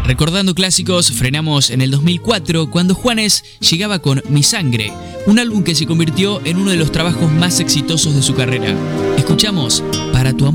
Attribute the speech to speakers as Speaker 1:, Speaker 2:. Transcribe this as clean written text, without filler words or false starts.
Speaker 1: Recordando clásicos, frenamos en el 2004 cuando Juanes llegaba con Mi Sangre, un álbum que se convirtió en uno de los trabajos más exitosos de su carrera. Escuchamos Para tu amor.